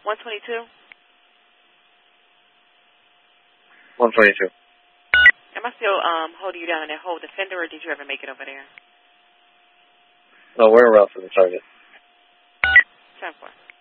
122? 122. Am I still holding you down in that whole Defender, or did you ever make it over there? No, where else is the target? 10-4.